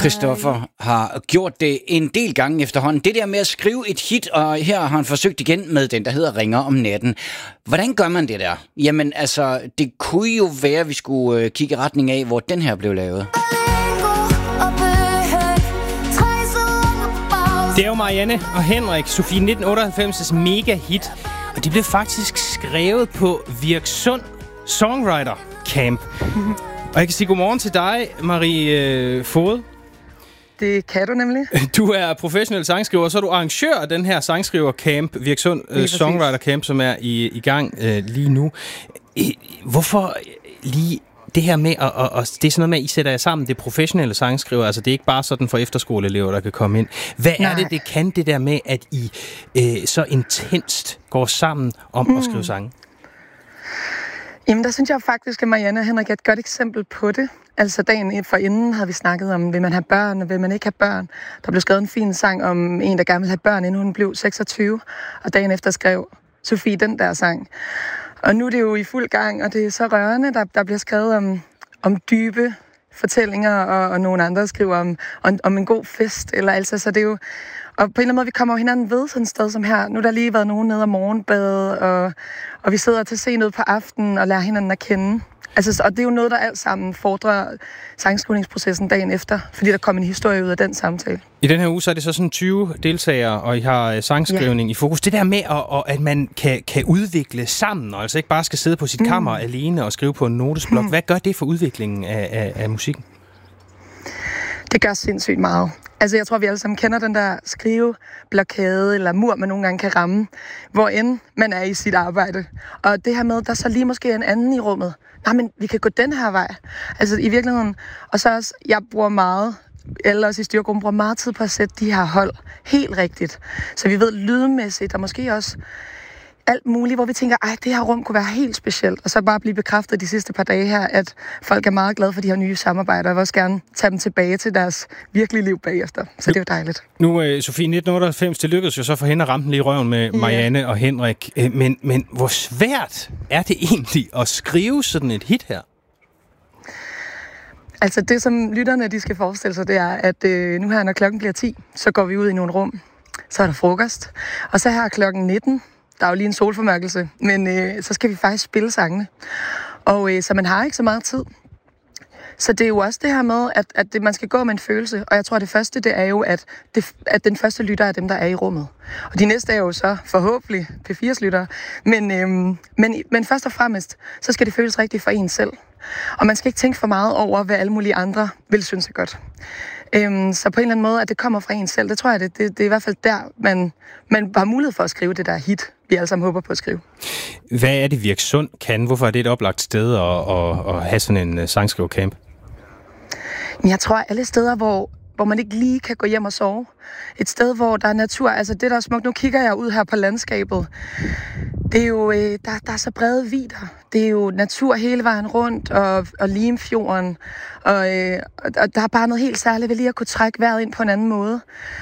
Christoffer har gjort det en del gange efterhånden. Det der med at skrive et hit, og her har han forsøgt igen med den, der hedder Ringer om natten. Hvordan gør man det der? Jamen altså, det kunne jo være, at vi skulle kigge i retning af, hvor den her blev lavet. Det er jo Marianne og Henrik, Sofie 1998's mega hit. Og de blev faktisk skrevet på Virksund Songwriter Camp. Og jeg kan sige godmorgen til dig, Marie Fod. Det kan du nemlig. Du er professionel sangskriver, og så er du arrangør af den her sangskriver-camp, Virksund Songwriter Camp, som er i gang lige nu. Hvorfor lige det her med, og det er sådan noget med, at I sætter jer sammen, det professionelle sangskriver, altså det er ikke bare sådan for efterskoleelever, der kan komme ind. Hvad er det kan, det der med, at I så intenst går sammen om at skrive sange? Jamen, der synes jeg faktisk, at Marianne og Henrik er et godt eksempel på det. Altså dagen forinden havde vi snakket om, vil man have børn, og vil man ikke have børn. Der blev skrevet en fin sang om en, der gerne ville have børn, inden hun blev 26. Og dagen efter skrev Sofie den der sang. Og nu er det jo i fuld gang, og det er så rørende, der bliver skrevet om dybe fortællinger, og nogle andre skriver om en god fest. Eller altså, så det er jo... Og på en eller anden måde, vi kommer jo hinanden ved sådan et sted som her. Nu er der lige været nogen nede om morgenbade, og vi sidder til sent ud på aftenen og lærer hinanden at kende. Altså, og det er jo noget, der alt sammen fordrer sangskrivningsprocessen dagen efter, fordi der kommer en historie ud af den samtale. I den her uge, så er det så sådan 20 deltagere, og I har sangskrivning i fokus. Det der med, at man kan udvikle sammen, og altså ikke bare skal sidde på sit kammer alene og skrive på en notesblok. Hvad gør det for udviklingen af musikken? Det gør sindssygt meget. Altså, jeg tror, vi alle sammen kender den der skriveblokade eller mur, man nogle gange kan ramme, hvor end man er i sit arbejde. Og det her med, der så lige måske en anden i rummet. Nej, men vi kan gå den her vej. Altså, i virkeligheden. Og så også, jeg bruger meget, eller også i styrgruppen, bruger meget tid på at sætte de her hold helt rigtigt. Så vi ved lydmæssigt, og måske også alt muligt, hvor vi tænker, det her rum kunne være helt specielt. Og så bare blive bekræftet de sidste par dage her, at folk er meget glade for de her nye samarbejder, og vil også gerne tage dem tilbage til deres virkelige liv bagefter. Så det er jo dejligt. Nu, Sofie 1998, det lykkedes jo så for hende at ramme den lige i røven med Marianne og Henrik. Men hvor svært er det egentlig at skrive sådan et hit her? Altså det, som lytterne de skal forestille sig, det er, at nu her, når klokken bliver 10, så går vi ud i nogle rum. Så er der frokost. Og så her klokken 19, der er jo lige en solformørkelse, men så skal vi faktisk spille sangene. Og så man har ikke så meget tid. Så det er jo også det her med, at man skal gå med en følelse. Og jeg tror, det første, det er jo, at den første lytter er dem, der er i rummet. Og de næste er jo så forhåbentlig P4's lyttere. Men først og fremmest, så skal det føles rigtigt for en selv. Og man skal ikke tænke for meget over, hvad alle mulige andre vil synes er godt. Så på en eller anden måde, at det kommer fra en selv, det tror jeg, det er i hvert fald der, man har mulighed for at skrive det der hit, vi alle sammen håber på at skrive. Hvad er det Virksund kan? Hvorfor er det et oplagt sted at have sådan en sangskrivercamp? Jeg tror, alle steder, hvor man ikke lige kan gå hjem og sove. Et sted, hvor der er natur. Altså det, der er smukt. Nu kigger jeg ud her på landskabet. Det er jo, der er så brede vidder. Det er jo natur hele vejen rundt, og Limfjorden. Og der er bare noget helt særligt ved lige at kunne trække vejret ind på en anden måde.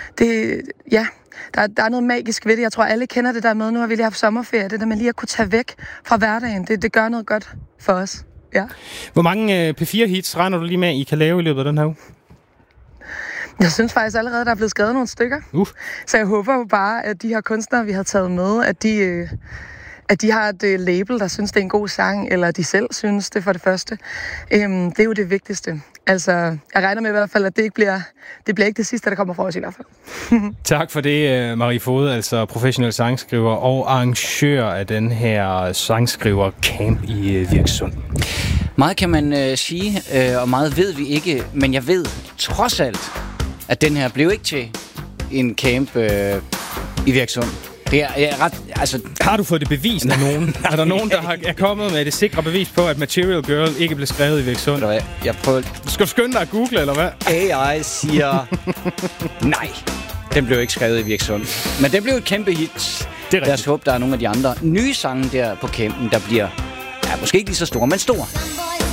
Der er noget magisk ved det. Jeg tror, alle kender det der med, nu har vi lige haft sommerferie. Det der med lige at kunne tage væk fra hverdagen. Det gør noget godt for os. Ja. Hvor mange P4-hits regner du lige med, I kan lave i løbet af den her uge? Jeg synes faktisk allerede, der er blevet skrevet nogle stykker. Så jeg håber jo bare, at de her kunstnere, vi har taget med, at de har et label, der synes, det er en god sang, eller de selv synes det for det første. Det er jo det vigtigste. Altså, jeg regner med i hvert fald, at det bliver ikke det sidste, der kommer fra os i hvert fald. Tak for det, Marie Fod, altså professionel sangskriver og arrangør af den her sangskriver-camp i Virksund. Meget kan man sige, og meget ved vi ikke, men jeg ved trods alt, at den her blev ikke til en camp i Virksund. Det er ret, altså... Har du fået det bevist af nogen? Er der nogen, der er kommet med det sikre bevis på, at Material Girl ikke blev skrevet i Virksund? Jeg prøver... Skal du skynde dig at google, eller hvad? AI siger... nej, den blev ikke skrevet i Virksund. Men den blev et kæmpe hit. Lad os håbe, der er nogle af de andre nye sange der på campen, der bliver... måske ikke lige så store, men store.